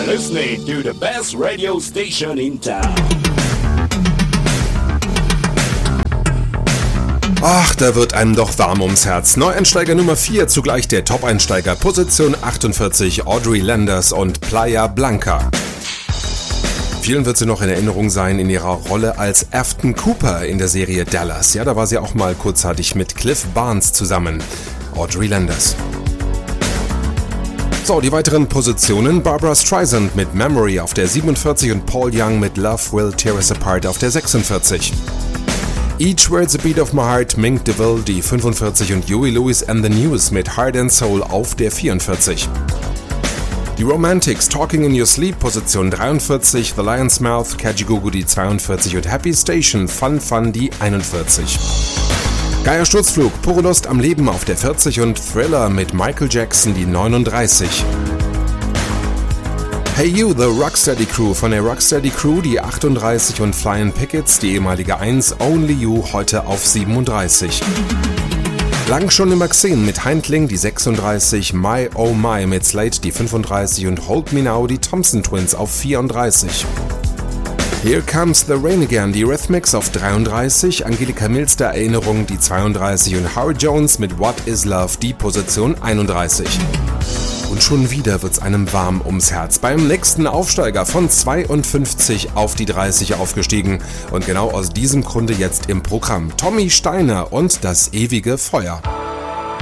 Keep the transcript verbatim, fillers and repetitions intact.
listening to the best radio station in town. Ach, da wird einem doch warm ums Herz. Neueinsteiger Nummer vier, zugleich der Top-Einsteiger, Position achtundvierzig, Audrey Landers und Playa Blanca. Vielen wird sie noch in Erinnerung sein in ihrer Rolle als Afton Cooper in der Serie Dallas. Ja, da war sie auch mal kurzzeitig mit Cliff Barnes zusammen. Audrey Landers. So, die weiteren Positionen: Barbra Streisand mit Memory auf der siebenundvierzig und Paul Young mit Love Will Tear Us Apart auf der sechsundvierzig. Each Word's a Beat of My Heart, Mink DeVille, die fünfundvierzig und Huey Lewis and the News mit Heart and Soul auf der vierundvierzig. Die Romantics, Talking in Your Sleep, Position dreiundvierzig, The Lion's Mouth, Kajagoogoo die zweiundvierzig und Happy Station, Fun Fun die einundvierzig. Geier Sturzflug, Pure Lust am Leben auf der vierzig und Thriller mit Michael Jackson die neununddreißig. Hey You, The Rocksteady Crew von der Rocksteady Crew die achtunddreißig und Flying Pickets, die ehemalige eins, Only You heute auf siebenunddreißig. Lang schon im Maxen mit Heindling die sechsunddreißig, My Oh My mit Slate die fünfunddreißig und Hold Me Now die Thompson Twins auf vierunddreißig. Here Comes the Rain Again, die Rhythmics auf dreiunddreißig, Angelika Mills der Erinnerung die zweiunddreißig und Howard Jones mit What Is Love die Position einunddreißig. Und schon wieder wird's einem warm ums Herz. Beim nächsten Aufsteiger von zweiundfünfzig auf die dreißig aufgestiegen. Und genau aus diesem Grunde jetzt im Programm Tommy Steiner und das ewige Feuer.